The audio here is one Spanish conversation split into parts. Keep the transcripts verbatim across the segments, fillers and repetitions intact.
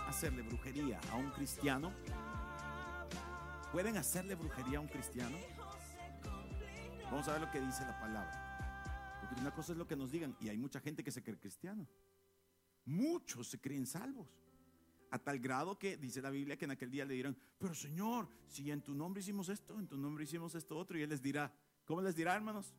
hacerle brujería a un cristiano? ¿Pueden hacerle brujería a un cristiano? Vamos a ver lo que dice la palabra. Porque una cosa es lo que nos digan, y hay mucha gente que se cree cristiano. Muchos se creen salvos. A tal grado que dice la Biblia que en aquel día le dirán: pero Señor, si en tu nombre hicimos esto, en tu nombre hicimos esto otro. Y Él les dirá, ¿cómo les dirá, hermanos?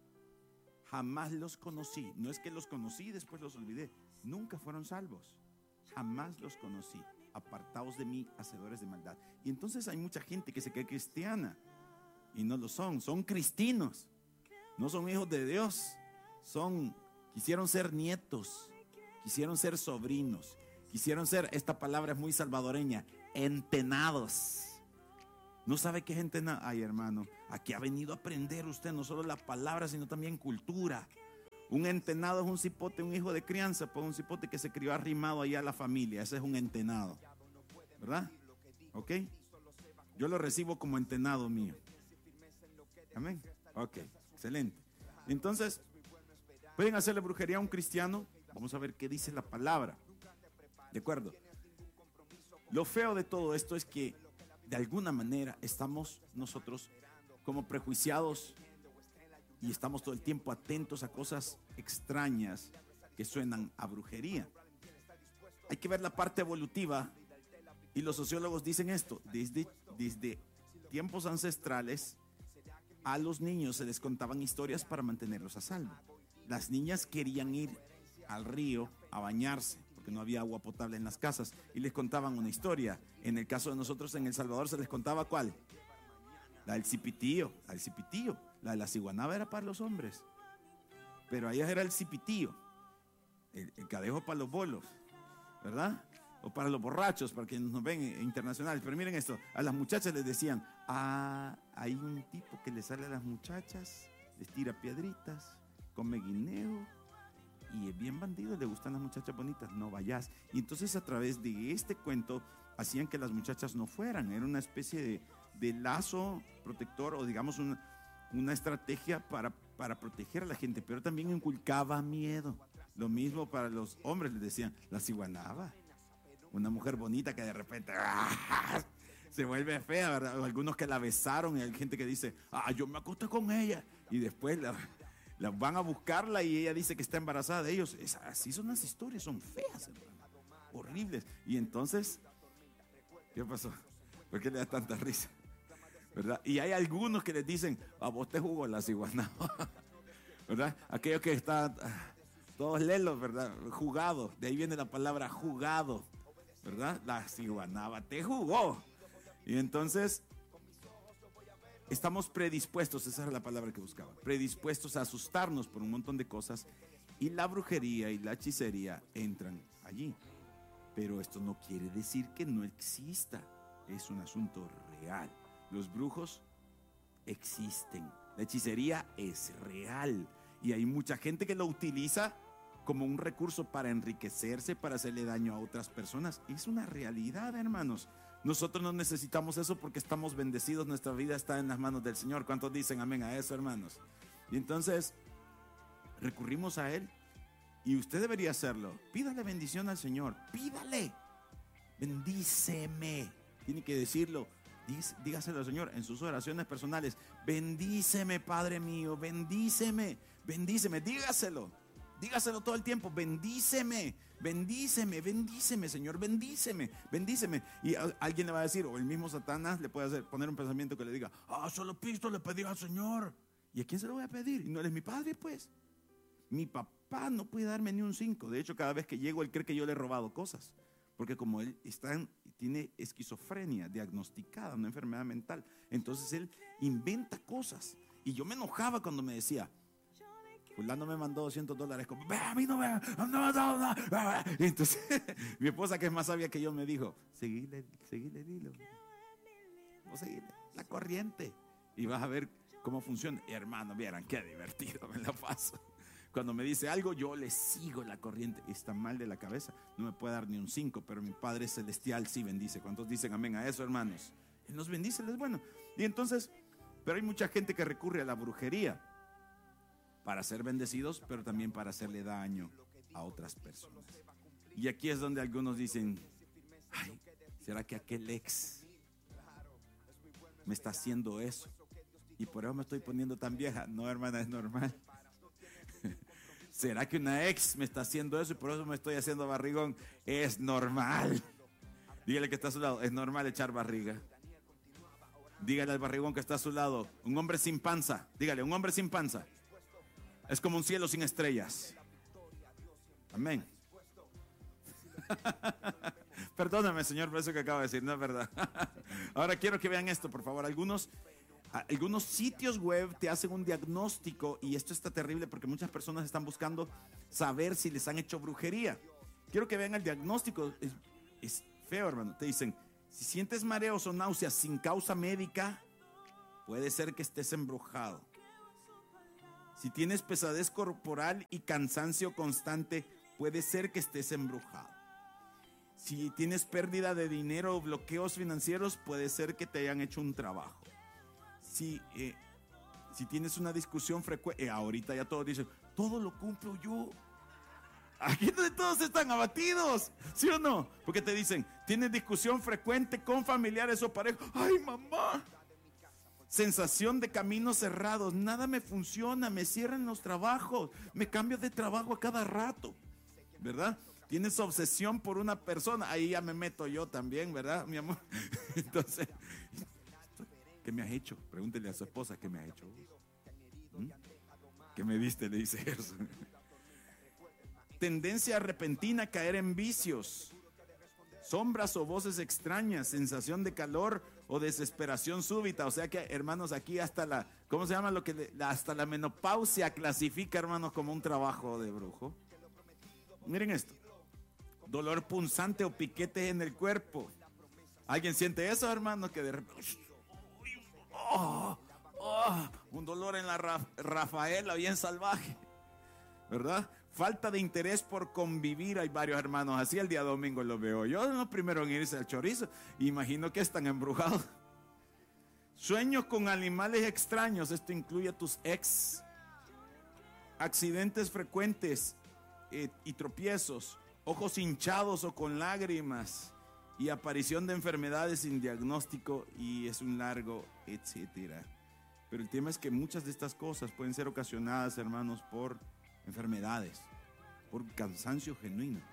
Jamás los conocí. No es que los conocí y después los olvidé. Nunca fueron salvos. Jamás los conocí. Apartaos de mí, hacedores de maldad. Y entonces hay mucha gente que se cree cristiana y no lo son. Son cristinos. No son hijos de Dios. Son, quisieron ser nietos. Quisieron ser sobrinos. Quisieron ser, esta palabra es muy salvadoreña, entenados. ¿No sabe qué es entenado? Ay, hermano, aquí ha venido a aprender usted no solo la palabra, sino también cultura. Un entenado es un cipote, un hijo de crianza, pues un cipote que se crió arrimado allá a la familia. Ese es un entenado, ¿verdad? ¿Ok? Yo lo recibo como entenado mío. Amén. Ok, excelente. Entonces, ¿pueden hacerle brujería a un cristiano? Vamos a ver qué dice la palabra. ¿De acuerdo? Lo feo de todo esto es que de alguna manera estamos nosotros como prejuiciados y estamos todo el tiempo atentos a cosas extrañas que suenan a brujería. Hay que ver la parte evolutiva, y los sociólogos dicen esto: desde, desde tiempos ancestrales a los niños se les contaban historias para mantenerlos a salvo. Las niñas querían ir al río a bañarse porque no había agua potable en las casas y les contaban una historia. En el caso de nosotros en El Salvador se les contaba ¿cuál? La del cipitío, la del cipitío. La de la ciguanaba era para los hombres, pero allá era el cipitío, el, el cadejo para los bolos, ¿verdad? O para los borrachos, para quienes nos ven internacionales. Pero miren esto, a las muchachas les decían: ah, hay un tipo que le sale a las muchachas, les tira piedritas, come guineo y es bien bandido, le gustan las muchachas bonitas, no vayas. Y entonces a través de este cuento hacían que las muchachas no fueran. Era una especie de, de lazo protector, o digamos una, una estrategia para, para proteger a la gente, pero también inculcaba miedo. Lo mismo para los hombres, les decían la ciguanaba, una mujer bonita que de repente ¡ah! Se vuelve fea, ¿verdad? O algunos que la besaron, y hay gente que dice: ah, yo me acosté con ella, y después la... La van a buscarla y ella dice que está embarazada de ellos. Es, así son las historias, son feas, hermano, horribles. Y entonces, ¿qué pasó? ¿Por qué le da tanta risa? ¿Verdad? Y hay algunos que les dicen: a vos te jugó la ciguanaba, ¿verdad? Aquello que está todos lelos, ¿verdad? Jugado, de ahí viene la palabra jugado, ¿verdad? La ciguanaba te jugó. Y entonces estamos predispuestos, esa era la palabra que buscaba, predispuestos a asustarnos por un montón de cosas, y la brujería y la hechicería entran allí. Pero esto no quiere decir que no exista, es un asunto real. Los brujos existen, la hechicería es real, y hay mucha gente que lo utiliza como un recurso para enriquecerse, para hacerle daño a otras personas. Es una realidad, hermanos. Nosotros no necesitamos eso porque estamos bendecidos, nuestra vida está en las manos del Señor. ¿Cuántos dicen amén a eso, hermanos? Y entonces recurrimos a Él, y usted debería hacerlo. Pídale bendición al Señor, pídale, bendíceme. Tiene que decirlo, dígaselo al Señor en sus oraciones personales: bendíceme, Padre mío, bendíceme, bendíceme, dígaselo. Dígaselo todo el tiempo: bendíceme, bendíceme, bendíceme, Señor, bendíceme, bendíceme. Y a, alguien le va a decir, o el mismo Satanás le puede hacer, poner un pensamiento que le diga: ah, solo Cristo le pedí al Señor. ¿Y a quién se lo voy a pedir? ¿Y no eres mi padre, pues? Mi papá no puede darme ni un cinco. De hecho, cada vez que llego, él cree que yo le he robado cosas. Porque como él está en, tiene esquizofrenia diagnosticada, una enfermedad mental, entonces él inventa cosas. Y yo me enojaba cuando me decía: fulano me mandó doscientos dólares, como, a mí no me, no me ha dado nada. Y entonces mi esposa, que es más sabia que yo, me dijo: seguile, seguile el hilo, o seguile la corriente, y vas a ver cómo funciona. Y hermano, vieran qué divertido me la paso. Cuando me dice algo, yo le sigo la corriente. Está mal de la cabeza, no me puede dar ni un cinco, pero mi Padre Celestial sí bendice. ¿Cuántos dicen amén a eso, hermanos? Él nos bendice, Él es bueno. Y entonces, pero hay mucha gente que recurre a la brujería para ser bendecidos, pero también para hacerle daño a otras personas. Y aquí es donde algunos dicen: ¿Será que aquel ex me está haciendo eso? Y por eso me estoy poniendo tan vieja. No, hermana, es normal. ¿Será que una ex me está haciendo eso y por eso me estoy haciendo barrigón? Es normal. Dígale que está a su lado, es normal echar barriga. Dígale al barrigón que está a su lado, un hombre sin panza. Dígale, un hombre sin panza es como un cielo sin estrellas. Amén. Perdóname, Señor, por eso que acabo de decir, no es verdad. Ahora quiero que vean esto, por favor. Algunos, algunos sitios web te hacen un diagnóstico y esto está terrible porque muchas personas están buscando saber si les han hecho brujería. Quiero que vean el diagnóstico. Es, es feo, hermano. Te dicen, si sientes mareos o náuseas sin causa médica, puede ser que estés embrujado. Si tienes pesadez corporal y cansancio constante, puede ser que estés embrujado. Si tienes pérdida de dinero o bloqueos financieros, puede ser que te hayan hecho un trabajo. Si, eh, si tienes una discusión frecuente, eh, ahorita ya todos dicen, todo lo cumplo yo. Aquí todos están abatidos, ¿sí o no? Porque te dicen, tienes discusión frecuente con familiares o pareja. ¡Ay, mamá! Sensación de caminos cerrados, nada me funciona, me cierran los trabajos, me cambio de trabajo a cada rato, ¿verdad? Tienes obsesión por una persona, ahí ya me meto yo también, ¿verdad, mi amor? Entonces, ¿qué me has hecho? Pregúntele a su esposa, ¿qué me has hecho? ¿Mm? ¿Qué me viste? Le dice eso. Tendencia repentina a caer en vicios, sombras o voces extrañas, sensación de calor o desesperación súbita. O sea que, hermanos, aquí hasta la, ¿cómo se llama lo que? Le, hasta la menopausia clasifica, hermanos, como un trabajo de brujo. Miren esto. Dolor punzante o piquetes en el cuerpo. ¿Alguien siente eso, hermanos? Que de repente, oh, oh, un dolor en la Ra- Rafaela bien salvaje, ¿verdad? Falta de interés por convivir. Hay varios hermanos así, el día domingo los veo yo, los primeros en irse al chorizo. Imagino que están embrujados. Sueños con animales extraños, esto incluye a tus ex. Accidentes frecuentes eh, y tropiezos, ojos hinchados o con lágrimas, y aparición de enfermedades sin diagnóstico, y es un largo etcétera. Pero el tema es que muchas de estas cosas pueden ser ocasionadas, hermanos, por enfermedades, por cansancio genuino,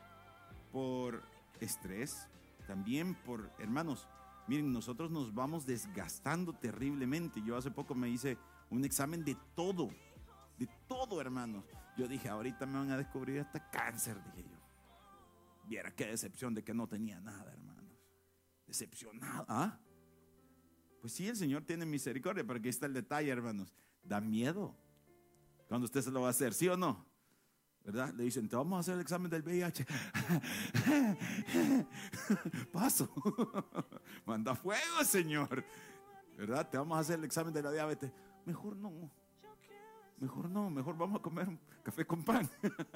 por estrés, también por, hermanos, miren, nosotros nos vamos desgastando terriblemente. Yo hace poco me hice un examen de todo, de todo, hermanos. Yo dije, ahorita me van a descubrir hasta cáncer, dije yo. Viera qué decepción de que no tenía nada, hermanos. Decepcionado, ¿ah? Pues sí, el Señor tiene misericordia, pero aquí está el detalle, hermanos. Da miedo cuando usted se lo va a hacer, ¿sí o no? ¿Verdad? Le dicen, te vamos a hacer el examen del V I H. Paso. Manda fuego, Señor. ¿Verdad? Te vamos a hacer el examen de la diabetes. Mejor no. Mejor no. Mejor vamos a comer un café con pan.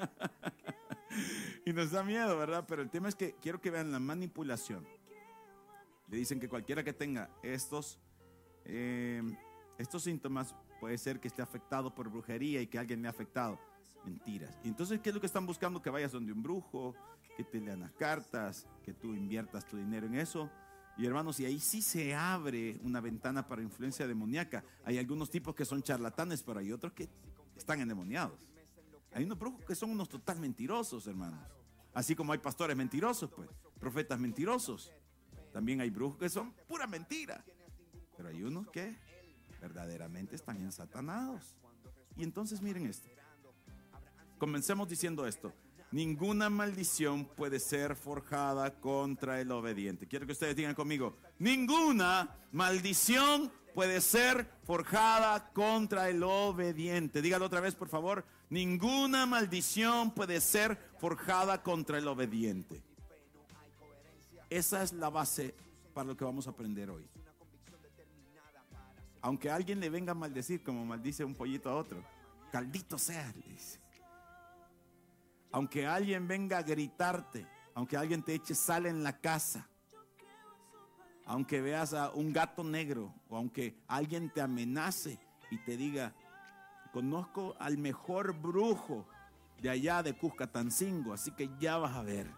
Y nos da miedo, ¿verdad? Pero el tema es que quiero que vean la manipulación. Le dicen que cualquiera que tenga estos, eh, estos síntomas puede ser que esté afectado por brujería y que alguien le ha afectado. Mentiras. Y entonces, ¿qué es lo que están buscando? Que vayas donde un brujo, que te lean las cartas, que tú inviertas tu dinero en eso. Y hermanos, y ahí sí se abre una ventana para influencia demoníaca. Hay algunos tipos que son charlatanes, pero hay otros que están endemoniados. Hay unos brujos que son unos total mentirosos, hermanos. Así como hay pastores mentirosos, pues, profetas mentirosos. También hay brujos que son pura mentira. Pero hay unos que verdaderamente están ensatanados. Y entonces miren esto. Comencemos diciendo esto. Ninguna maldición puede ser forjada contra el obediente. Quiero que ustedes digan conmigo. Ninguna maldición puede ser forjada contra el obediente. Dígalo otra vez, por favor. Ninguna maldición puede ser forjada contra el obediente. Esa es la base para lo que vamos a aprender hoy. Aunque a alguien le venga a maldecir, como maldice un pollito a otro, caldito sea, le dice. Aunque alguien venga a gritarte, aunque alguien te eche sal en la casa, aunque veas a un gato negro, o aunque alguien te amenace y te diga, conozco al mejor brujo de allá de Cuscatancingo, así que ya vas a ver.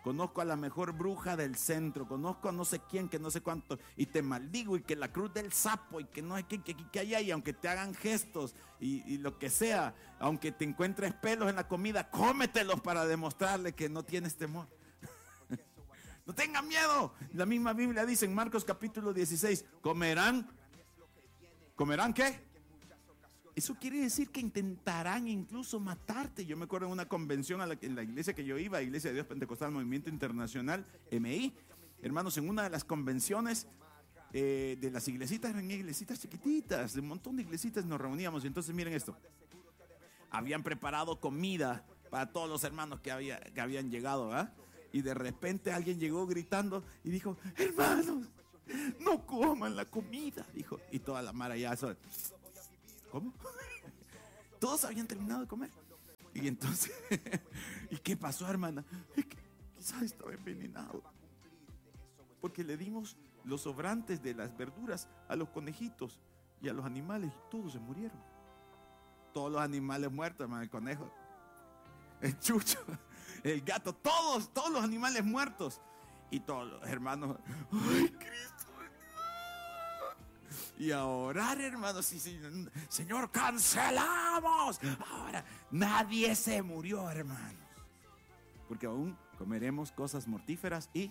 conozco a la mejor bruja del centro, conozco a no sé quién, que no sé cuánto, y te maldigo, y que la cruz del sapo, y que no hay que, que, que hay ahí, aunque te hagan gestos, y, y lo que sea, aunque te encuentres pelos en la comida, cómetelos para demostrarle que no tienes temor. No tengan miedo. La misma Biblia dice en Marcos capítulo dieciséis, comerán, ¿comerán qué? Eso quiere decir que intentarán incluso matarte. Yo me acuerdo en una convención a la, en la iglesia que yo iba, Iglesia de Dios Pentecostal Movimiento Internacional, M I. Hermanos, en una de las convenciones eh, de las iglesitas, eran iglesitas chiquititas, de un montón de iglesitas nos reuníamos. Y entonces miren esto, habían preparado comida para todos los hermanos que, había, que habían llegado, ¿verdad? Y de repente alguien llegó gritando y dijo, hermanos, no coman la comida, dijo. Y toda la mara ya, eso, ¿cómo? Todos habían terminado de comer. Y entonces, ¿y qué pasó, hermana? Es que quizás estaba envenenado, porque le dimos los sobrantes de las verduras a los conejitos y a los animales, y todos se murieron. Todos los animales muertos, hermano, el conejo, el chucho, el gato, todos, todos los animales muertos. Y todos los hermanos, ¡ay, Cristo! Y a orar, hermanos, y, y, Señor, cancelamos. Ahora, nadie se murió, hermanos, porque aún comeremos cosas mortíferas y,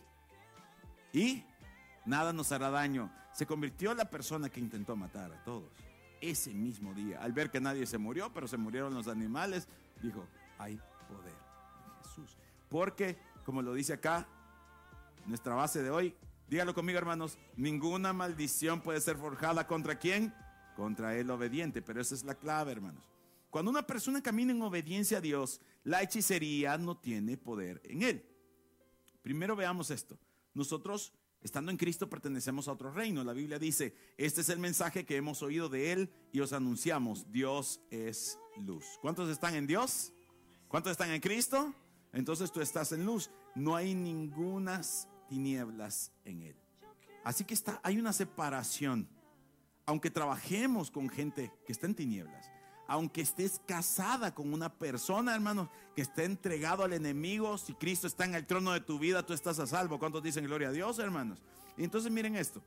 y nada nos hará daño. Se convirtió la persona que intentó matar a todos ese mismo día. Al ver que nadie se murió, pero se murieron los animales, dijo, hay poder en Jesús. Porque, como lo dice acá, nuestra base de hoy, dígalo conmigo, hermanos, ninguna maldición puede ser forjada ¿contra quién? Contra el obediente. Pero esa es la clave, hermanos. Cuando una persona camina en obediencia a Dios, la hechicería no tiene poder en él. Primero veamos esto. Nosotros, estando en Cristo, pertenecemos a otro reino. La Biblia dice, este es el mensaje que hemos oído de Él y os anunciamos, Dios es luz. ¿Cuántos están en Dios? ¿Cuántos están en Cristo? Entonces tú estás en luz. No hay ninguna tinieblas en Él. Así que está, hay una separación. Aunque trabajemos con gente que está en tinieblas, aunque estés casada con una persona, hermanos, que esté entregado al enemigo, si Cristo está en el trono de tu vida, tú estás a salvo. ¿Cuántos dicen gloria a Dios, hermanos? Y entonces miren esto.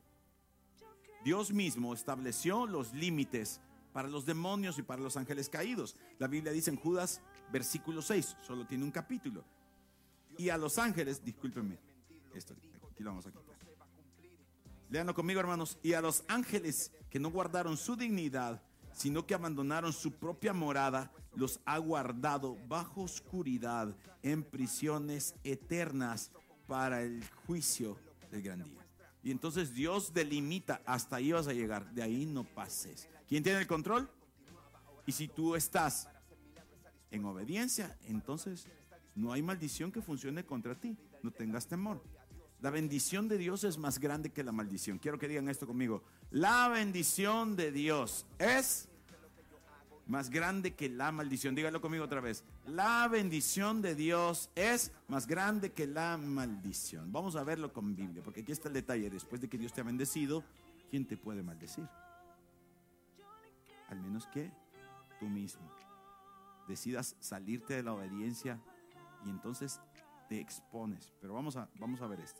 Dios mismo estableció los límites para los demonios y para los ángeles caídos. La Biblia dice en Judas, versículo seis, solo tiene un capítulo. Y a los ángeles, discúlpenme, esto, aquí lo vamos a quitar. Léanlo conmigo, hermanos. Y a los ángeles que no guardaron su dignidad, sino que abandonaron su propia morada, los ha guardado bajo oscuridad en prisiones eternas para el juicio del gran día. Y entonces Dios delimita, hasta ahí vas a llegar, de ahí no pases. ¿Quién tiene el control? Y si tú estás en obediencia, entonces no hay maldición que funcione contra ti. No tengas temor. La bendición de Dios es más grande que la maldición. Quiero que digan esto conmigo. La bendición de Dios es más grande que la maldición. Dígalo conmigo otra vez. La bendición de Dios es más grande que la maldición. Vamos a verlo con Biblia, porque aquí está el detalle. Después de que Dios te ha bendecido, ¿quién te puede maldecir? Al menos que tú mismo decidas salirte de la obediencia y entonces te expones. Pero vamos a, vamos a ver esto.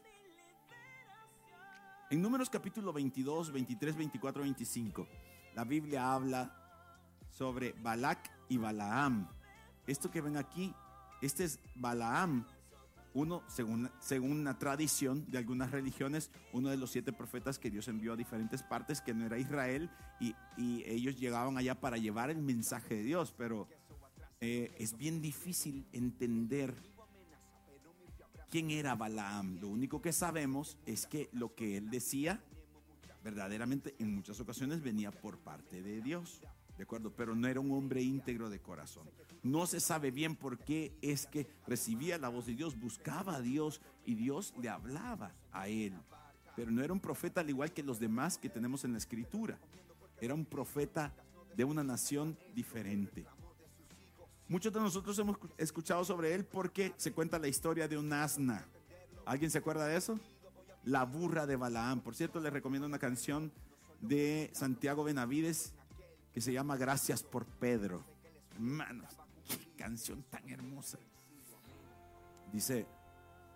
En Números capítulo veintidós, veintitrés, veinticuatro, veinticinco, la Biblia habla sobre Balac y Balaam. Esto que ven aquí, este es Balaam, uno, según, según una tradición de algunas religiones, uno de los siete profetas que Dios envió a diferentes partes, que no era Israel, y, y ellos llegaban allá para llevar el mensaje de Dios. Pero eh, es bien difícil entender quién era Balaam. Lo único que sabemos es que lo que él decía verdaderamente en muchas ocasiones venía por parte de Dios, ¿de acuerdo? Pero no era un hombre íntegro de corazón. No se sabe bien por qué es que recibía la voz de Dios, buscaba a Dios y Dios le hablaba a él. Pero no era un profeta al igual que los demás que tenemos en la Escritura. Era un profeta de una nación diferente. Muchos de nosotros hemos escuchado sobre él porque se cuenta la historia de un asna. ¿Alguien se acuerda de eso? La burra de Balaam. Por cierto, les recomiendo una canción de Santiago Benavides que se llama Gracias por Pedro. Hermanos, qué canción tan hermosa. Dice,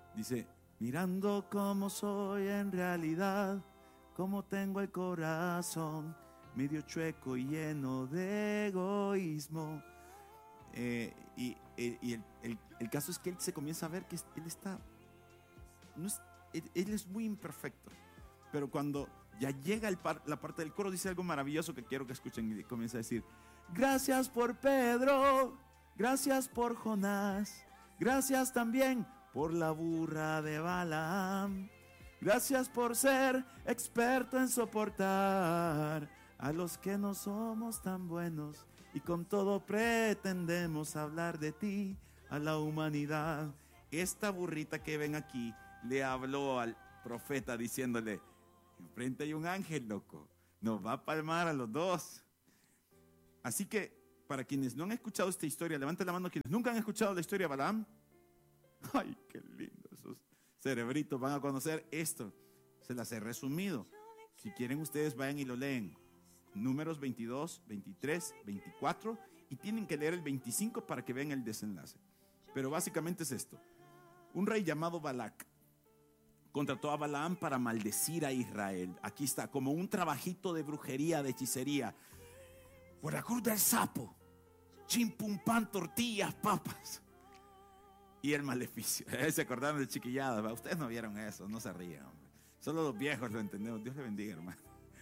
Dice, mirando cómo soy en realidad, cómo tengo el corazón medio chueco y lleno de egoísmo. Eh, y y el, el, el caso es que él se comienza a ver que él está, no es, él, él es muy imperfecto. Pero cuando ya llega el par, la parte del coro, dice algo maravilloso que quiero que escuchen. Y comienza a decir, gracias por Pedro, gracias por Jonás, gracias también por la burra de Balaam, gracias por ser experto en soportar a los que no somos tan buenos y con todo pretendemos hablar de ti a la humanidad. Esta burrita que ven aquí le habló al profeta diciéndole, enfrente hay un ángel, loco, nos va a palmar a los dos. Así que para quienes no han escuchado esta historia, levanten la mano quienes nunca han escuchado la historia de Balaam. Ay, qué lindo, esos cerebritos van a conocer esto. Se las he resumido. Si quieren ustedes vayan y lo leen. Números veintidós, veintitrés, veinticuatro, y tienen que leer el veinticinco para que vean el desenlace. Pero básicamente es esto. Un rey llamado Balac contrató a Balaam para maldecir a Israel. Aquí está, como un trabajito de brujería, de hechicería. Por la cruz del sapo, chim pum pan, tortillas, papas. Y el maleficio. Se acordaron de chiquilladas. Ustedes no vieron eso, no se ríen, hombre. Solo los viejos lo entendemos. Dios le bendiga, hermano.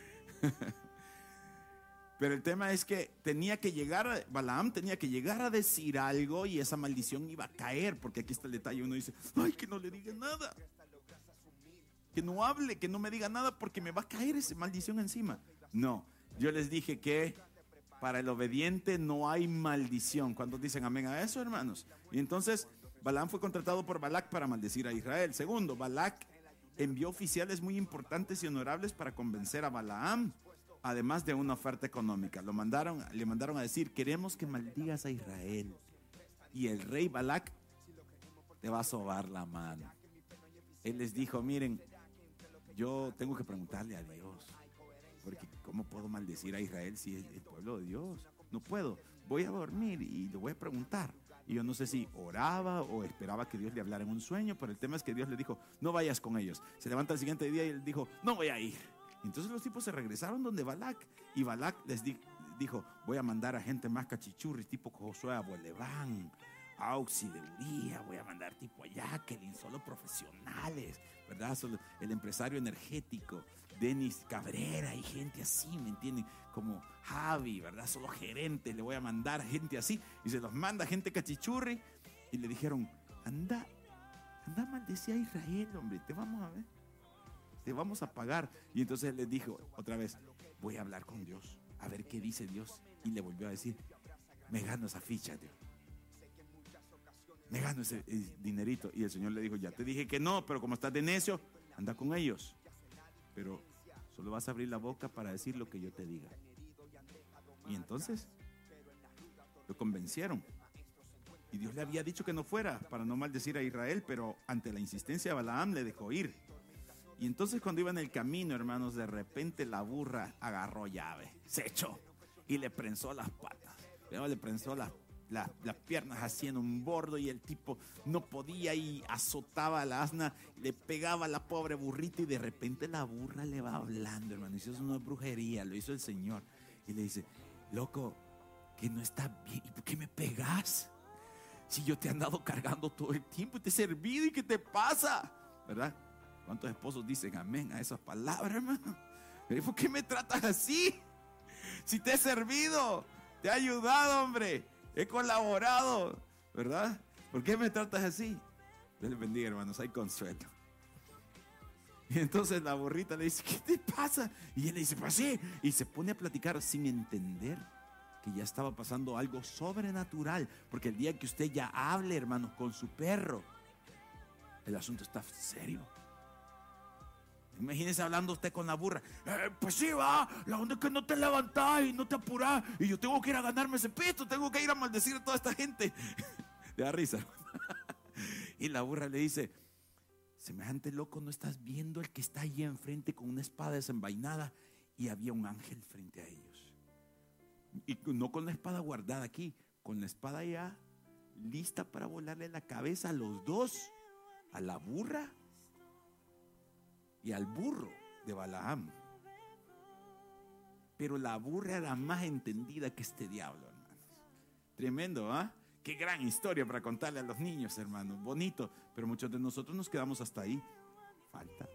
Pero el tema es que tenía que llegar, Balaam tenía que llegar a decir algo y esa maldición iba a caer, porque aquí está el detalle, uno dice, ay, que no le diga nada, que no hable, que no me diga nada porque me va a caer esa maldición encima. No, yo les dije que para el obediente no hay maldición. ¿Cuántos dicen amén a eso, hermanos? Y entonces Balaam fue contratado por Balac para maldecir a Israel. Segundo, Balac envió oficiales muy importantes y honorables para convencer a Balaam, además de una oferta económica. Lo mandaron, le mandaron a decir, queremos que maldigas a Israel. Y el rey Balac te va a sobar la mano. Él les dijo, miren, yo tengo que preguntarle a Dios, porque ¿cómo puedo maldecir a Israel si es el pueblo de Dios? No puedo. Voy a dormir y le voy a preguntar. Y yo no sé si oraba o esperaba que Dios le hablara en un sueño, pero el tema es que Dios le dijo, no vayas con ellos. Se levanta el siguiente día y él dijo, no voy a ir. Entonces los tipos se regresaron donde Balac, y Balac les di, dijo, voy a mandar a gente más cachichurris, tipo Josué a Boleván, Auxi de Uría, voy a mandar tipo a Jacqueline, solo profesionales, ¿verdad? Solo el empresario energético, Denis Cabrera y gente así, ¿me entienden? Como Javi, ¿verdad? Solo gerentes, le voy a mandar gente así, y se los manda gente cachichurri, y le dijeron, anda, anda a maldecir a Israel, hombre, te vamos a ver. Te vamos a pagar. Y entonces él les dijo otra vez, voy a hablar con Dios, a ver qué dice Dios. Y le volvió a decir, me gano esa ficha, Dios, me gano ese, ese dinerito. Y el Señor le dijo, ya te dije que no, pero como estás de necio, anda con ellos, pero solo vas a abrir la boca para decir lo que yo te diga. Y entonces lo convencieron. Y Dios le había dicho que no fuera para no maldecir a Israel, pero ante la insistencia de Balaam le dejó ir. Y entonces cuando iba en el camino, hermanos, de repente la burra agarró llave, se echó y le prensó las patas, le prensó las, las, las piernas así en un bordo, y el tipo no podía y azotaba a la asna, le pegaba a la pobre burrita, y de repente la burra le va hablando, hermano. Y eso es una brujería, lo hizo el Señor. Y le dice, loco, que no está bien, ¿y por qué me pegas? Si yo te he andado cargando todo el tiempo y te he servido, ¿y qué te pasa? ¿Verdad? ¿Cuántos esposos dicen amén a esas palabras, hermano? ¿Por qué me tratas así? Si te he servido, te he ayudado, hombre, he colaborado, ¿verdad? ¿Por qué me tratas así? Dios les bendiga, hermanos, hay consuelo. Y entonces la burrita le dice, ¿qué te pasa? Y él le dice, pues sí. Y se pone a platicar sin entender que ya estaba pasando algo sobrenatural. Porque el día que usted ya hable, hermanos, con su perro, el asunto está serio. Imagínese hablando usted con la burra. Eh, pues sí, va. La onda es que no te levantás y no te apurás. Y yo tengo que ir a ganarme ese pito. Tengo que ir a maldecir a toda esta gente. Le da risa. Y la burra le dice, semejante loco, ¿no estás viendo el que está allí enfrente con una espada desenvainada? Y había un ángel frente a ellos. Y no con la espada guardada aquí, con la espada ya lista para volarle la cabeza a los dos. a la burra y al burro de Balaam. Pero la burra era más entendida que este diablo, hermanos. Tremendo, ¿ah? ¿eh? Qué gran historia para contarle a los niños, hermanos. Bonito, pero muchos de nosotros nos quedamos hasta ahí. Falta.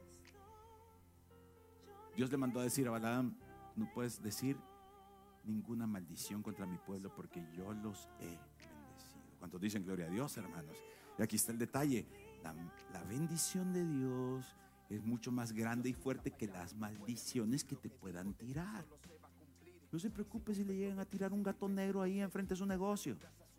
Dios le mandó a decir a Balaam: no puedes decir ninguna maldición contra mi pueblo porque yo los he bendecido. ¿Cuántos dicen gloria a Dios, hermanos? Y aquí está el detalle. La, la bendición de Dios es mucho más grande y fuerte que las maldiciones que te puedan tirar. No se preocupe si le llegan a tirar un gato negro ahí enfrente de su negocio.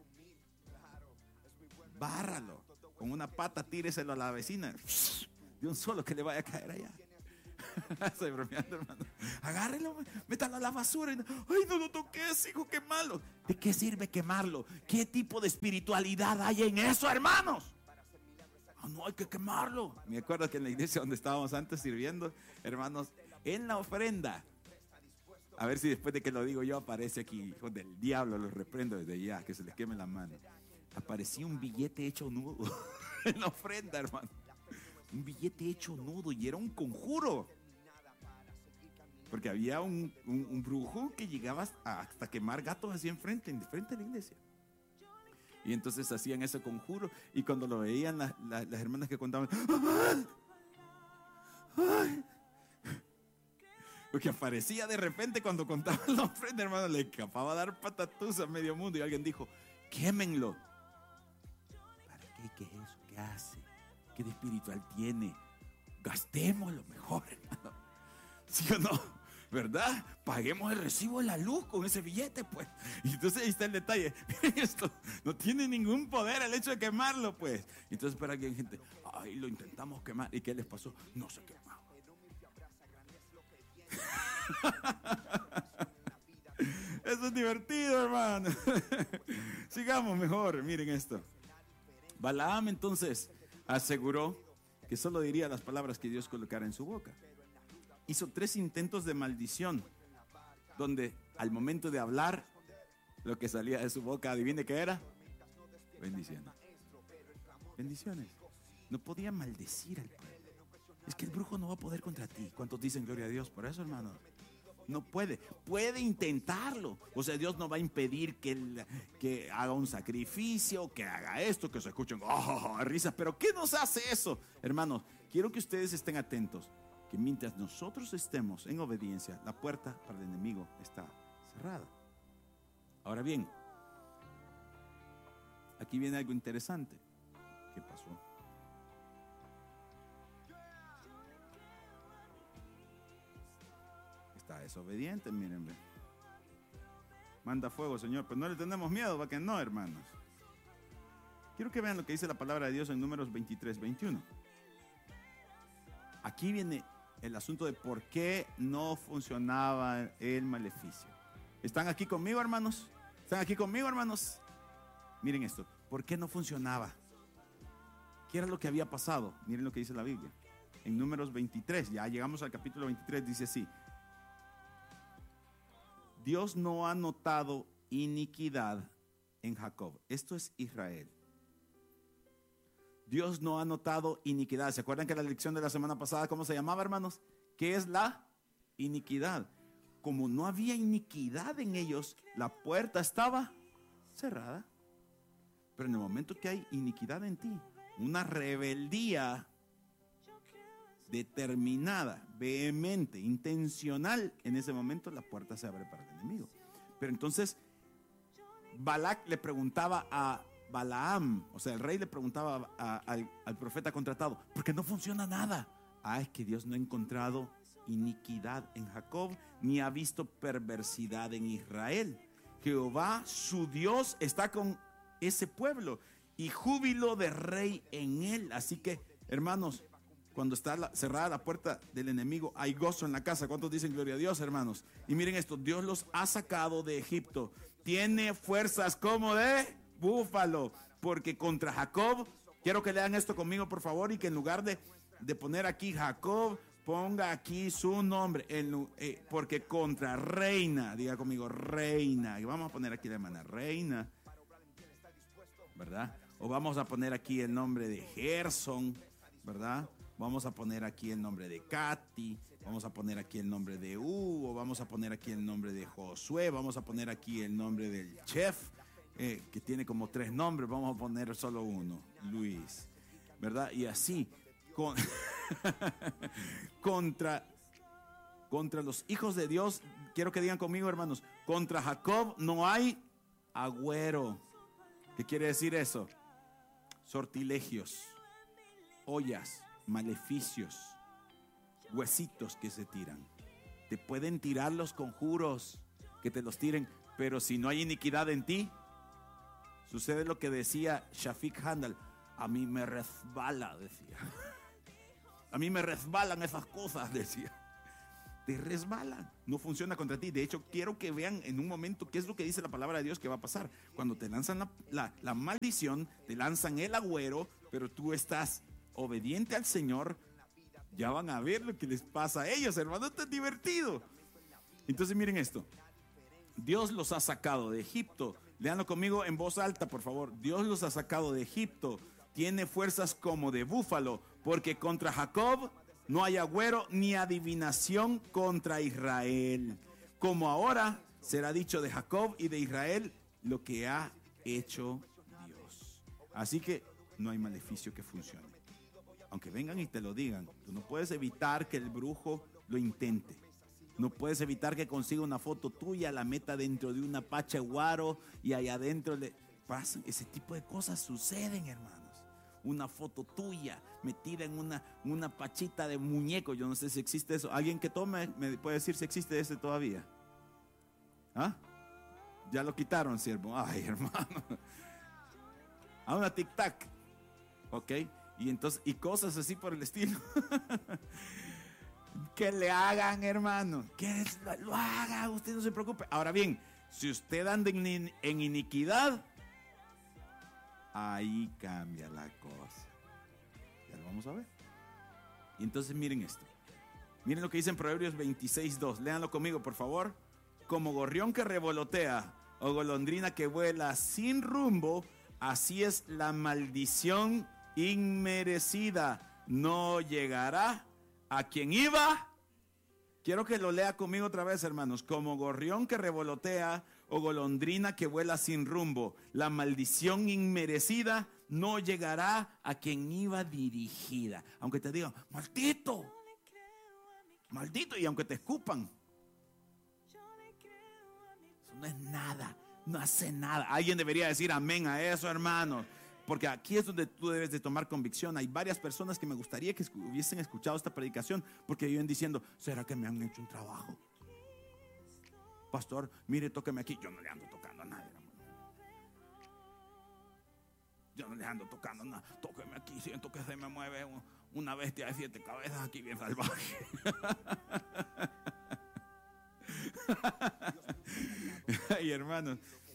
Bárralo. Con una pata tíreselo a la vecina. De un solo que le vaya a caer allá. Estoy bromeando, hermano. Agárrelo, métalo a la basura. Ay, no lo toques, hijo, quémalo. ¿De qué sirve quemarlo? ¿Qué tipo de espiritualidad hay en eso, hermanos? Oh, no, hay que quemarlo. Me acuerdo que en la iglesia donde estábamos antes sirviendo, hermanos, en la ofrenda, a ver si después de que lo digo yo aparece aquí, hijo del diablo, los reprendo desde ya, que se les queme la mano. Aparecía un billete hecho nudo en la ofrenda, hermano. Un billete hecho nudo y era un conjuro. Porque había un, un, un brujo que llegaba hasta quemar gatos así enfrente, enfrente de la iglesia. Y entonces hacían ese conjuro y cuando lo veían la, la, las hermanas que contaban, ¡ay! ¡Ay! Porque aparecía de repente cuando contaban la ofrenda, hermano, le escapaba a dar patatús a medio mundo y alguien dijo: quémenlo. ¿Para qué? ¿Qué es eso? ¿Qué hace? ¿Qué de espiritual tiene? Gastémoslo mejor, hermano. ¿Sí o no? ¿Verdad? Paguemos el recibo de la luz con ese billete, pues. Y entonces ahí está el detalle. Miren esto, no tiene ningún poder el hecho de quemarlo, pues. Entonces para alguien, gente, ay, lo intentamos quemar. ¿Y qué les pasó? No se quemó. Eso es divertido, hermano. Sigamos mejor, miren esto. Balaam entonces aseguró que solo diría las palabras que Dios colocara en su boca. Hizo tres intentos de maldición, donde al momento de hablar, lo que salía de su boca, adivine qué era: bendiciones. Bendiciones. No podía maldecir al pueblo. Es que el brujo no va a poder contra ti. ¿Cuántos dicen gloria a Dios por eso, hermano? No puede, puede intentarlo. O sea, Dios no va a impedir que, el, que haga un sacrificio, que haga esto, que se escuchen oh, risas. Pero ¿qué nos hace eso? Hermanos, quiero que ustedes estén atentos, que mientras nosotros estemos en obediencia, la puerta para el enemigo está cerrada. Ahora bien, aquí viene algo interesante. ¿Qué pasó? Está desobediente, miren. Manda fuego, Señor. Pues no le tenemos miedo, ¿va que no, hermanos? Quiero que vean lo que dice la palabra de Dios en Números veintitrés, veintiuno. Aquí viene el asunto de por qué no funcionaba el maleficio. ¿Están aquí conmigo, hermanos? ¿Están aquí conmigo, hermanos? Miren esto. ¿Por qué no funcionaba? ¿Qué era lo que había pasado? Miren lo que dice la Biblia. En Números veintitrés, ya llegamos al capítulo veintitrés, dice así: Dios no ha notado iniquidad en Jacob. Esto es Israel. Dios no ha notado iniquidad. ¿Se acuerdan que la lección de la semana pasada, cómo se llamaba, hermanos? ¿Qué es la iniquidad? Como no había iniquidad en ellos, la puerta estaba cerrada. Pero en el momento que hay iniquidad en ti, una rebeldía determinada, vehemente, intencional, en ese momento la puerta se abre para el enemigo. Pero entonces Balac le preguntaba a Balaam, o sea, el rey le preguntaba a, a, al, al profeta contratado: ¿por qué no funciona nada? Ah, es que Dios no ha encontrado iniquidad en Jacob, ni ha visto perversidad en Israel. Jehová, su Dios, está con ese pueblo y júbilo de rey en él. Así que, hermanos, cuando está la, cerrada la puerta del enemigo, hay gozo en la casa. ¿Cuántos dicen gloria a Dios, hermanos? Y miren esto: Dios los ha sacado de Egipto. Tiene fuerzas como de búfalo, porque contra Jacob, quiero que lean esto conmigo, por favor, y que en lugar de, de poner aquí Jacob, ponga aquí su nombre, en, eh, porque contra reina, diga conmigo, reina, y vamos a poner aquí la hermana, reina, ¿verdad? O vamos a poner aquí el nombre de Gerson, ¿verdad? Vamos a poner aquí el nombre de Katy, vamos a poner aquí el nombre de Hugo, vamos a poner aquí el nombre de Josué, vamos a poner aquí el nombre del chef, eh, que tiene como tres nombres, vamos a poner solo uno, Luis, ¿verdad? Y así, con, contra, contra los hijos de Dios, quiero que digan conmigo, hermanos, contra Jacob no hay agüero. ¿Qué quiere decir eso? Sortilegios, ollas, maleficios, huesitos que se tiran. Te pueden tirar los conjuros, que te los tiren, pero si no hay iniquidad en ti, sucede lo que decía Shafiq Handal: a mí me resbala, decía. A mí me resbalan esas cosas, decía. Te resbalan, no funciona contra ti. De hecho, quiero que vean en un momento qué es lo que dice la palabra de Dios que va a pasar. Cuando te lanzan la, la, la maldición, te lanzan el agüero, pero tú estás obediente al Señor, ya van a ver lo que les pasa a ellos, hermano. Esto es divertido. Entonces miren esto: Dios los ha sacado de Egipto. Leanlo conmigo en voz alta, por favor. Dios los ha sacado de Egipto. Tiene fuerzas como de búfalo, porque contra Jacob no hay agüero ni adivinación contra Israel. Como ahora será dicho de Jacob y de Israel lo que ha hecho Dios. Así que no hay maleficio que funcione. Aunque vengan y te lo digan, tú no puedes evitar que el brujo lo intente. No puedes evitar que consiga una foto tuya, la meta dentro de una pacha guaro y allá adentro le pasan. Ese tipo de cosas suceden, hermanos. Una foto tuya metida en una, una pachita de muñeco. Yo no sé si existe eso. ¿Alguien que tome me puede decir si existe ese todavía? ¿Ah? Ya lo quitaron, siervo. Ay, hermano. A una tic-tac. Ok. Y entonces, y cosas así por el estilo. Que le hagan, hermano. Que lo haga. Usted no se preocupe. Ahora bien, si usted anda en, en iniquidad, ahí cambia la cosa. Ya lo vamos a ver. Y entonces miren esto. Miren lo que dice en Proverbios veintiséis dos. Léanlo conmigo, por favor. Como gorrión que revolotea o golondrina que vuela sin rumbo, así es la maldición inmerecida. No llegará a quien iba. Quiero que lo lea conmigo otra vez, hermanos. Como gorrión que revolotea o golondrina que vuela sin rumbo, la maldición inmerecida no llegará a quien iba dirigida. Aunque te digan, maldito, maldito, y aunque te escupan, eso no es nada, no hace nada. Alguien debería decir amén a eso, hermano, porque aquí es donde tú debes de tomar convicción. Hay varias personas que me gustaría que hubiesen escuchado esta predicación, porque viven diciendo, ¿será que me han hecho un trabajo? Pastor, mire, tóqueme aquí. Yo no le ando tocando a nadie, hermano. Yo no le ando tocando nada. Tóqueme aquí, siento que se me mueve una bestia de siete cabezas aquí bien salvaje. Y hermanos,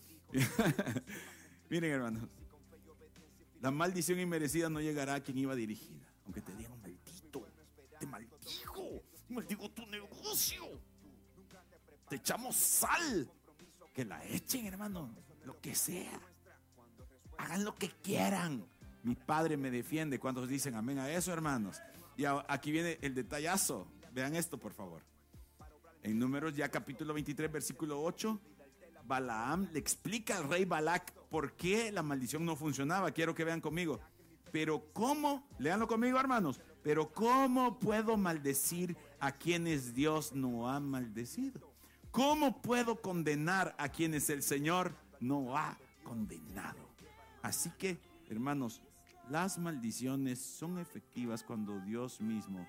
miren, hermanos, la maldición inmerecida no llegará a quien iba dirigida. Aunque te digan, maldito, te maldigo, maldigo tu negocio. Te echamos sal. Que la echen, hermano. Lo que sea. Hagan lo que quieran. Mi padre me defiende. ¿Cuántos dicen amén a eso, hermanos? Y aquí viene el detallazo. Vean esto, por favor. En Números ya capítulo veintitrés, versículo ocho, Balaam le explica al rey Balac por qué la maldición no funcionaba. Quiero que vean conmigo. Pero ¿cómo? Léanlo conmigo, hermanos. Pero ¿cómo puedo maldecir a quienes Dios no ha maldecido? ¿Cómo puedo condenar a quienes el Señor no ha condenado? Así que, hermanos, las maldiciones son efectivas cuando Dios mismo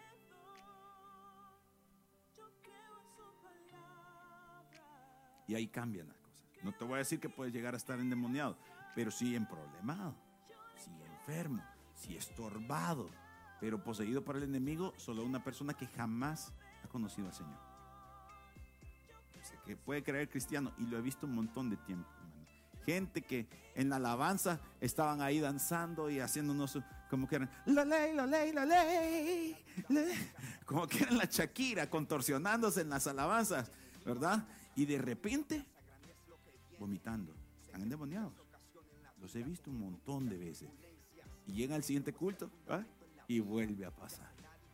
y ahí cambian las cosas. No te voy a decir que puedes llegar a estar endemoniado, pero sí emproblemado, sí enfermo, sí estorbado, pero poseído por el enemigo, solo una persona que jamás ha conocido al Señor. Que puede creer cristiano, y lo he visto un montón de tiempo, hermano. Gente que en la alabanza estaban ahí danzando y haciéndonos como que eran la ley, la ley, la ley, ley, como que eran la Shakira, contorsionándose en las alabanzas, ¿verdad? Y de repente vomitando. Están endemoniados. Los he visto un montón de veces. Y llega al siguiente culto, ¿ah? Y vuelve a pasar.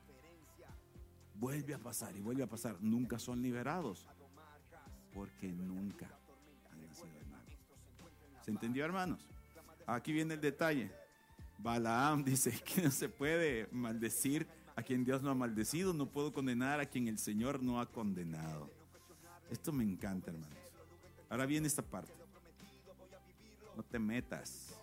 Vuelve a pasar y vuelve a pasar. Nunca son liberados. Porque nunca han nacido de nuevo. ¿Se entendió, hermanos? Aquí viene el detalle. Balaam dice que no se puede maldecir a quien Dios no ha maldecido. No puedo condenar a quien el Señor no ha condenado. Esto me encanta, hermanos. Ahora viene esta parte. No te metas.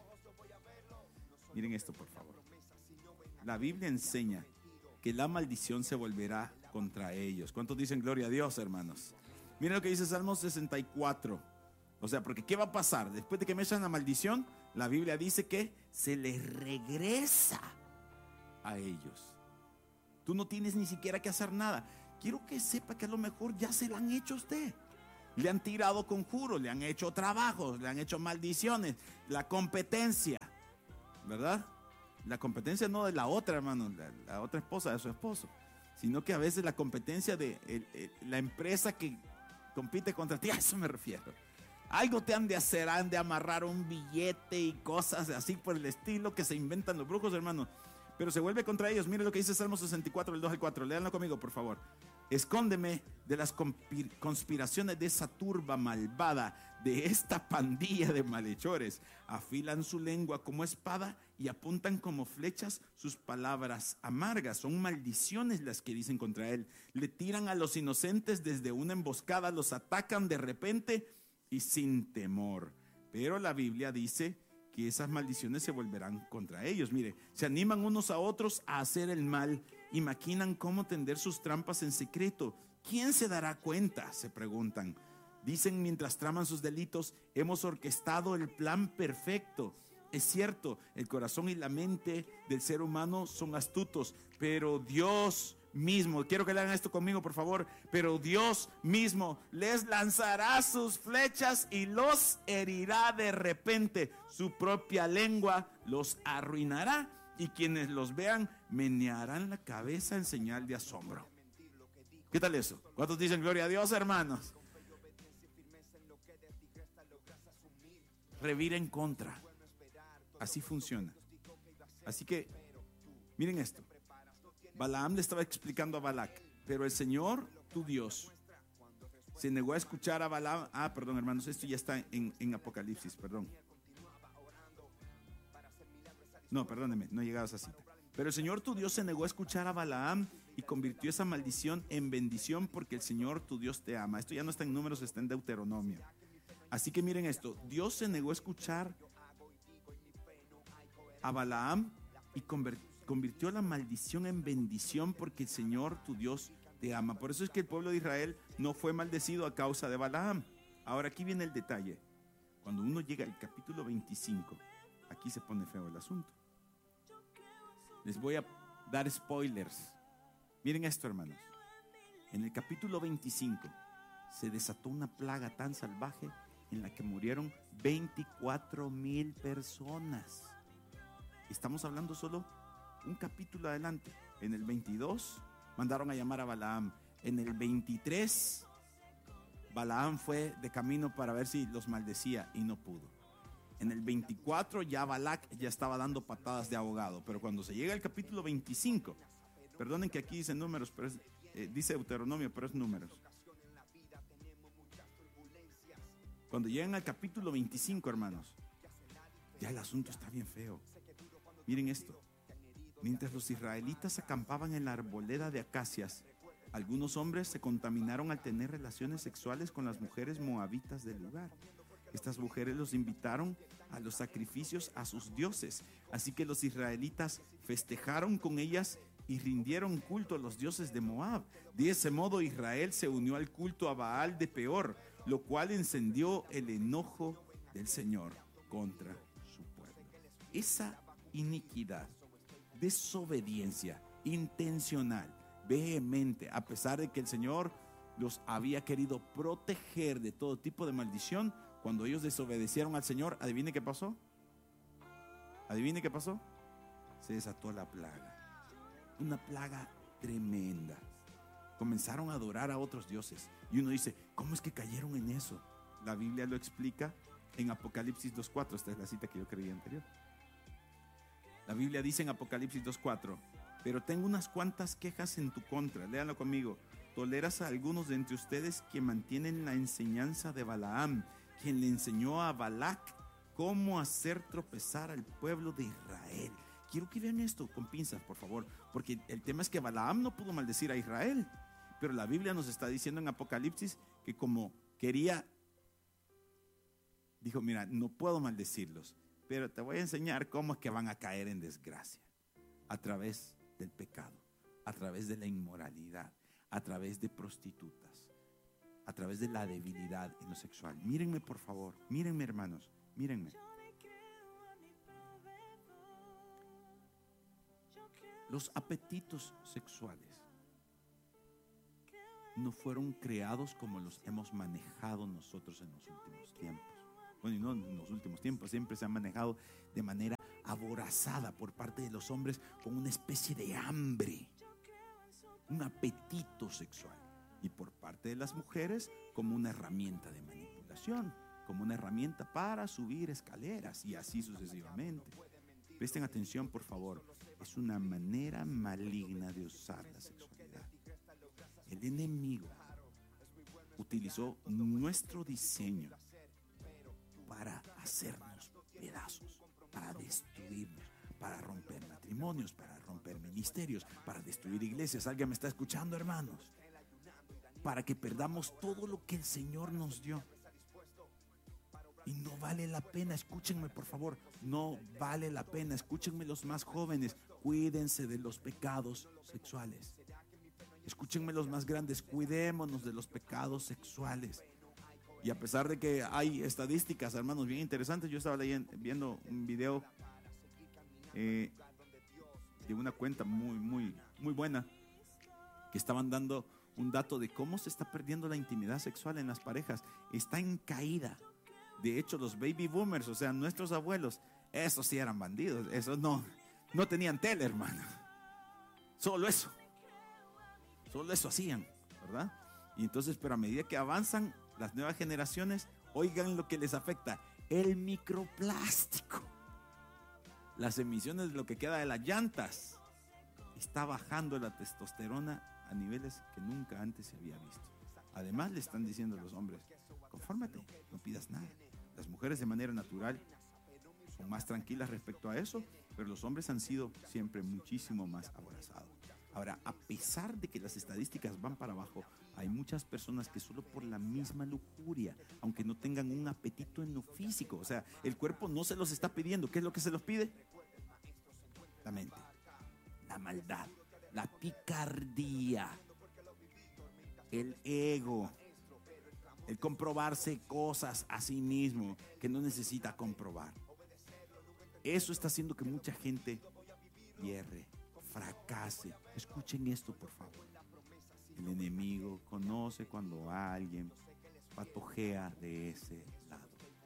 Miren esto, por favor. La Biblia enseña que la maldición se volverá contra ellos. ¿Cuántos dicen gloria a Dios, hermanos? Miren lo que dice Salmo sesenta y cuatro. O sea, porque ¿qué va a pasar? Después de que me echan la maldición, la Biblia dice que se les regresa a ellos. Tú no tienes ni siquiera que hacer nada. Quiero que sepa que a lo mejor ya se la han hecho a usted. Le han tirado conjuros, le han hecho trabajos, le han hecho maldiciones. La competencia, ¿verdad? La competencia no de la otra, hermano, la, la otra esposa de su esposo, sino que a veces la competencia de el, el, la empresa que compite contra ti, a eso me refiero. Algo te han de hacer, han de amarrar un billete y cosas así por el estilo que se inventan los brujos, hermano. Pero se vuelve contra ellos. Mire lo que dice Salmo sesenta y cuatro, del dos al cuatro. Léanlo conmigo, por favor. Escóndeme de las conspiraciones de esa turba malvada, de esta pandilla de malhechores. Afilan su lengua como espada y apuntan como flechas sus palabras amargas. Son maldiciones las que dicen contra él. Le tiran a los inocentes desde una emboscada, los atacan de repente y sin temor. Pero la Biblia dice que esas maldiciones se volverán contra ellos. Mire, se animan unos a otros a hacer el mal y maquinan cómo tender sus trampas en secreto. ¿Quién se dará cuenta?, se preguntan. Dicen mientras traman sus delitos: hemos orquestado el plan perfecto. Es cierto, el corazón y la mente del ser humano son astutos, pero Dios mismo, quiero que lean esto conmigo, por favor, pero Dios mismo les lanzará sus flechas y los herirá de repente. Su propia lengua los arruinará y quienes los vean menearán la cabeza en señal de asombro. ¿Qué tal eso? ¿Cuántos dicen gloria a Dios, hermanos? Revira en contra. Así funciona. Así que, miren esto. Balaam le estaba explicando a Balac, pero el Señor, tu Dios, se negó a escuchar a Balaam. Ah, perdón, hermanos, esto ya está en, en Apocalipsis, perdón. No, perdónenme, no he llegado a esa cita. Pero el Señor, tu Dios, se negó a escuchar a Balaam y convirtió esa maldición en bendición, porque el Señor, tu Dios, te ama. Esto ya no está en Números, está en Deuteronomio. Así que miren esto, Dios se negó a escuchar a Balaam y convirtió convirtió la maldición en bendición, porque el Señor tu Dios te ama. Por eso es que el pueblo de Israel no fue maldecido a causa de Balaam. Ahora aquí viene el detalle. Cuando uno llega al capítulo veinticinco, aquí se pone feo el asunto. Les voy a dar spoilers. Miren esto, hermanos. En el capítulo veinticinco se desató una plaga tan salvaje en la que murieron veinticuatro mil personas. Estamos hablando solo un capítulo adelante. En el veintidós mandaron a llamar a Balaam. En el veintitrés Balaam fue de camino para ver si los maldecía y no pudo. En el veinticuatro ya Balac ya estaba dando patadas de ahogado. Pero cuando se llega al capítulo veinticinco, perdonen que aquí dice números, pero es, eh, dice Deuteronomio, pero es números. Cuando llegan al capítulo veinticinco, hermanos, ya el asunto está bien feo. Miren esto. Mientras los israelitas acampaban en la arboleda de acacias, algunos hombres se contaminaron al tener relaciones sexuales con las mujeres moabitas del lugar. Estas mujeres los invitaron a los sacrificios a sus dioses, así que los israelitas festejaron con ellas y rindieron culto a los dioses de Moab. De ese modo Israel se unió al culto a Baal de Peor, lo cual encendió el enojo del Señor contra su pueblo. Esa iniquidad, desobediencia intencional, vehemente, a pesar de que el Señor los había querido proteger de todo tipo de maldición, cuando ellos desobedecieron al Señor, adivine qué pasó. Adivine qué pasó. Se desató la plaga, una plaga tremenda. Comenzaron a adorar a otros dioses y uno dice, ¿cómo es que cayeron en eso? La Biblia lo explica en Apocalipsis dos cuatro. Esta es la cita que yo creí anterior. La Biblia dice en Apocalipsis dos cuatro: pero tengo unas cuantas quejas en tu contra. Léanlo conmigo. Toleras a algunos de entre ustedes que mantienen la enseñanza de Balaam, quien le enseñó a Balac cómo hacer tropezar al pueblo de Israel. Quiero que vean esto con pinzas, por favor, porque el tema es que Balaam no pudo maldecir a Israel, pero la Biblia nos está diciendo en Apocalipsis que como quería, dijo: mira, no puedo maldecirlos, pero te voy a enseñar cómo es que van a caer en desgracia, a través del pecado, a través de la inmoralidad, a través de prostitutas, a través de la debilidad en lo sexual. Mírenme, por favor, mírenme, hermanos, mírenme. Los apetitos sexuales no fueron creados como los hemos manejado nosotros en los últimos tiempos. Bueno, y no en los últimos tiempos, siempre se han manejado de manera aborazada por parte de los hombres, con una especie de hambre, un apetito sexual, y por parte de las mujeres como una herramienta de manipulación, como una herramienta para subir escaleras y así sucesivamente. Presten atención, por favor. Es una manera maligna de usar la sexualidad. El enemigo utilizó nuestro diseño para hacernos pedazos, para destruirnos, para romper matrimonios, para romper ministerios, para destruir iglesias. ¿Alguien me está escuchando, hermanos? Para que perdamos todo lo que el Señor nos dio. Y no vale la pena, escúchenme por favor, no vale la pena. Escúchenme los más jóvenes, cuídense de los pecados sexuales. Escúchenme los más grandes, cuidémonos de los pecados sexuales. Y a pesar de que hay estadísticas, hermanos, bien interesantes, yo estaba leyendo, viendo un video eh, de una cuenta muy, muy, muy buena, que estaban dando un dato de cómo se está perdiendo la intimidad sexual en las parejas. Está en caída. De hecho, los baby boomers, o sea, nuestros abuelos, esos sí eran bandidos, esos no, no tenían tele, hermano. Solo eso. Solo eso hacían, ¿verdad? Y entonces, pero a medida que avanzan las nuevas generaciones, oigan lo que les afecta: el microplástico. Las emisiones de lo que queda de las llantas. Está bajando la testosterona a niveles que nunca antes se había visto. Además, le están diciendo a los hombres: confórmate, no pidas nada. Las mujeres de manera natural son más tranquilas respecto a eso, pero los hombres han sido siempre muchísimo más aborazados. Ahora, a pesar de que las estadísticas van para abajo, hay muchas personas que solo por la misma lujuria, aunque no tengan un apetito en lo físico, o sea, el cuerpo no se los está pidiendo. ¿Qué es lo que se los pide? La mente, la maldad, la picardía, el ego, el comprobarse cosas a sí mismo que no necesita comprobar. Eso está haciendo que mucha gente hierre, fracase. Escuchen esto, por favor. El enemigo conoce cuando alguien patojea de ese lado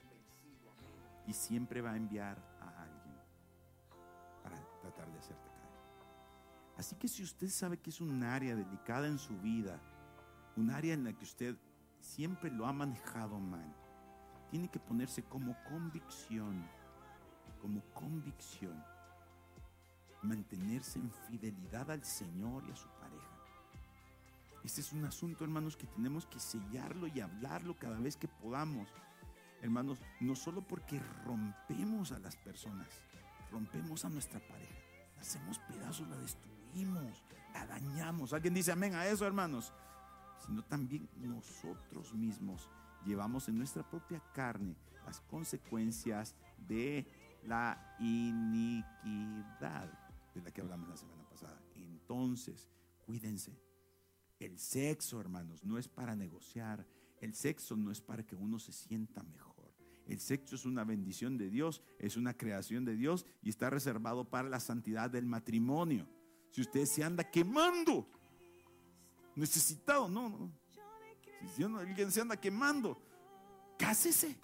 y siempre va a enviar a alguien para tratar de hacerte caer. Así que si usted sabe que es un área delicada en su vida, un área en la que usted siempre lo ha manejado mal, tiene que ponerse como convicción, como convicción, mantenerse en fidelidad al Señor y a su pareja. Este es un asunto, hermanos, que tenemos que sellarlo y hablarlo cada vez que podamos. Hermanos, no solo porque rompemos a las personas, rompemos a nuestra pareja, la hacemos pedazos, la destruimos, la dañamos. ¿Alguien dice amén a eso, hermanos? Sino también nosotros mismos llevamos en nuestra propia carne las consecuencias de la iniquidad de la que hablamos la semana pasada. Entonces, cuídense. El sexo, hermanos, no es para negociar. El sexo no es para que uno se sienta mejor. El sexo es una bendición de Dios, es una creación de Dios y está reservado para la santidad del matrimonio. Si usted se anda quemando, necesitado, no, no. Si alguien se anda quemando, cásese.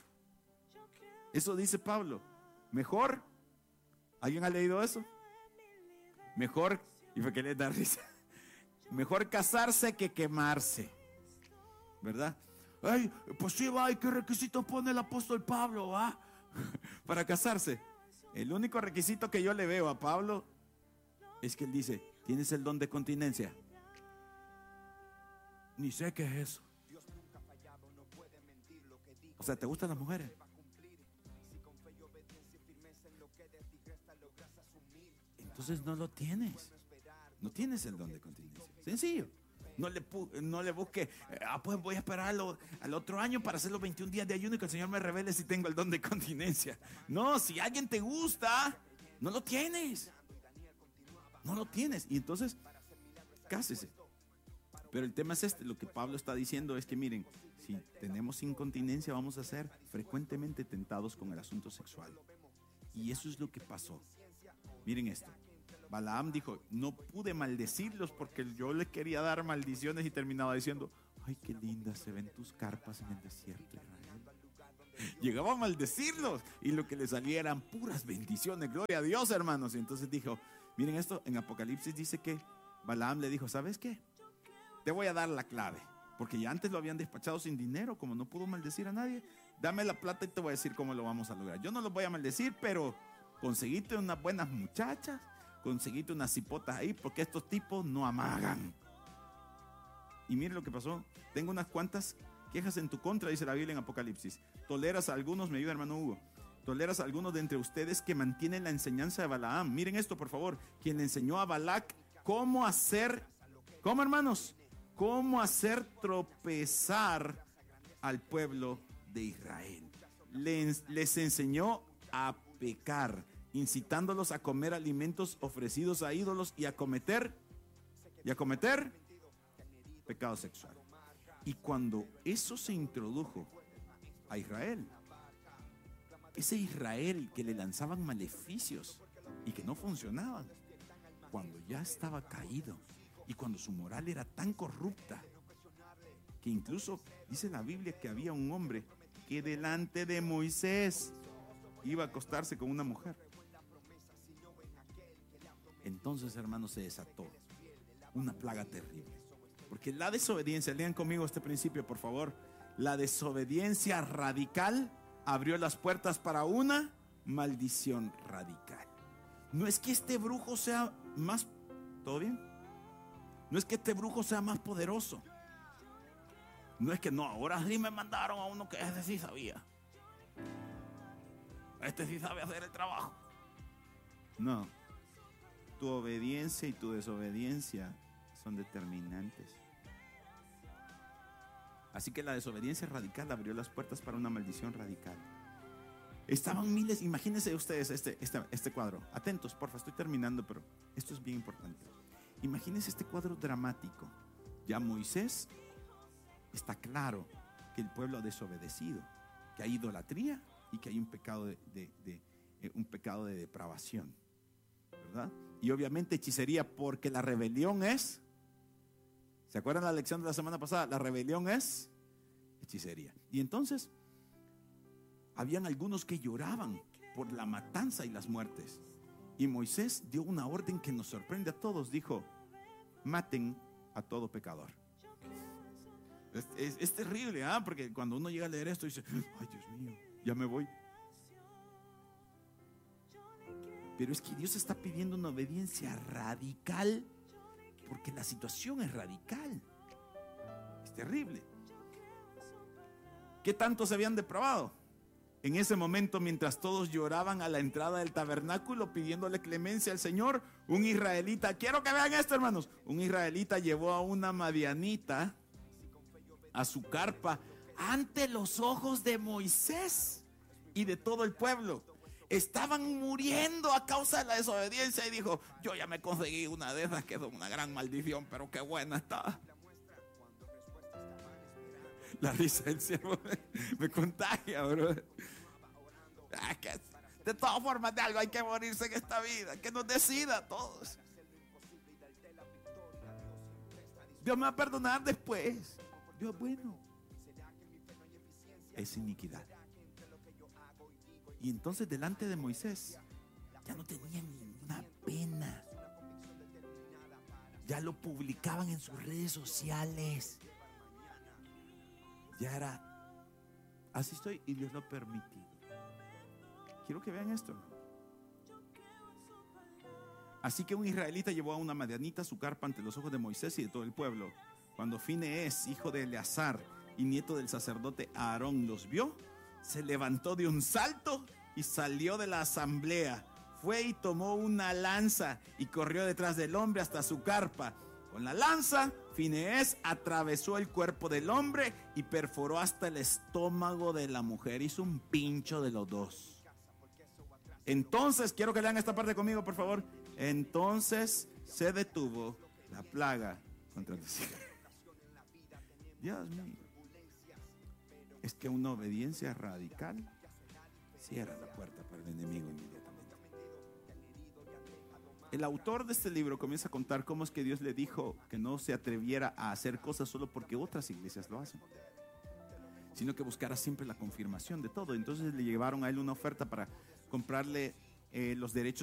Eso dice Pablo. Mejor, ¿alguien ha leído eso? Mejor, y fue que le da risa. Mejor casarse que quemarse, ¿verdad? Ay, pues sí, va, ¿y qué requisitos pone el apóstol Pablo, va? Para casarse. El único requisito que yo le veo a Pablo es que él dice: ¿tienes el don de continencia? Ni sé qué es eso. O sea, ¿te gustan las mujeres? Entonces no lo tienes. No tienes el don de continencia. Sencillo. No le, no le busque, ah, pues voy a esperarlo al otro año para hacer los veintiún días de ayuno y que el Señor me revele si tengo el don de continencia. No, si alguien te gusta, no lo tienes. No lo tienes. Y entonces, cásese. Pero el tema es este, lo que Pablo está diciendo es que miren, si tenemos incontinencia vamos a ser frecuentemente tentados con el asunto sexual. Y eso es lo que pasó. Miren esto. Balaam dijo: no pude maldecirlos porque yo les quería dar maldiciones, y terminaba diciendo: ay, qué lindas se ven tus carpas en el desierto, Israel. Llegaba a maldecirlos y lo que le salía eran puras bendiciones. Gloria a Dios, hermanos. Y entonces dijo, miren esto, en Apocalipsis dice que Balaam le dijo: ¿sabes qué? Te voy a dar la clave, porque ya antes lo habían despachado sin dinero, como no pudo maldecir a nadie. Dame la plata y te voy a decir cómo lo vamos a lograr. Yo no los voy a maldecir, pero conseguiste unas buenas muchachas, conseguiste unas cipotas ahí, porque estos tipos no amagan. Y mire lo que pasó. Tengo unas cuantas quejas en tu contra, dice la Biblia en Apocalipsis. Toleras a algunos, me ayuda hermano Hugo, toleras a algunos de entre ustedes que mantienen la enseñanza de Balaam. Miren esto, por favor. Quien le enseñó a Balac cómo hacer, ¿cómo, hermanos? Cómo hacer tropezar al pueblo de Israel. Les, les enseñó a pecar, incitándolos a comer alimentos ofrecidos a ídolos y a cometer y a cometer pecado sexual. Y cuando eso se introdujo a Israel, ese Israel que le lanzaban maleficios y que no funcionaban, cuando ya estaba caído y cuando su moral era tan corrupta que incluso dice la Biblia que había un hombre que delante de Moisés iba a acostarse con una mujer. Entonces, hermanos, se desató una plaga terrible. Porque la desobediencia, lean conmigo este principio, por favor. La desobediencia radical abrió las puertas para una maldición radical. No es que este brujo sea más, ¿todo bien? No es que este brujo sea más poderoso. No es que no, ahora sí me mandaron a uno que este sí sabía. Este sí sabe hacer el trabajo. No. Tu obediencia y tu desobediencia son determinantes. Así que la desobediencia radical abrió las puertas para una maldición radical. Estaban miles, imagínense ustedes este, este, este cuadro. Atentos, porfa, estoy terminando, pero esto es bien importante. Imagínense este cuadro dramático. Ya Moisés está claro que el pueblo ha desobedecido, que hay idolatría y que hay un pecado de, de, de, de un pecado de depravación, ¿verdad? Y obviamente hechicería, porque la rebelión es, ¿se acuerdan la lección de la semana pasada? La rebelión es hechicería. Y entonces habían algunos que lloraban por la matanza y las muertes. Y Moisés dio una orden que nos sorprende a todos. Dijo: maten a todo pecador. Es, es, es terrible, ¿ah? Porque cuando uno llega a leer esto dice: ay, Dios mío, ya me voy. Pero es que Dios está pidiendo una obediencia radical, porque la situación es radical. Es terrible. ¿Qué tanto se habían depravado? En ese momento, mientras todos lloraban a la entrada del tabernáculo pidiéndole clemencia al Señor, un israelita, quiero que vean esto, hermanos, un israelita llevó a una madianita a su carpa ante los ojos de Moisés y de todo el pueblo. Estaban muriendo a causa de la desobediencia y dijo: yo ya me conseguí una de esas que es una gran maldición, pero qué buena está. La risa del siervo me contagia, bro. Ah, que de todas formas, de algo hay que morirse en esta vida, que nos decida a todos. Dios me va a perdonar después. Dios es bueno. Es iniquidad. Y entonces delante de Moisés ya no tenían ninguna pena. Ya lo publicaban en sus redes sociales. Ya era, así estoy y Dios lo ha permitido. Quiero que vean esto, hermano. Así que un israelita llevó a una madianita su carpa ante los ojos de Moisés y de todo el pueblo. Cuando Finees, hijo de Eleazar y nieto del sacerdote Aarón, los vio, se levantó de un salto y salió de la asamblea. Fue y tomó una lanza y corrió detrás del hombre hasta su carpa. Con la lanza, Finees atravesó el cuerpo del hombre y perforó hasta el estómago de la mujer. Hizo un pincho de los dos. Entonces, quiero que lean esta parte conmigo, por favor. Entonces se detuvo la plaga contra los hijos. Dios mío. Es que una obediencia radical cierra la puerta para el enemigo inmediatamente. El autor de este libro comienza a contar cómo es que Dios le dijo que no se atreviera a hacer cosas solo porque otras iglesias lo hacen, sino que buscara siempre la confirmación de todo. Entonces le llevaron a él una oferta para comprarle eh, los derechos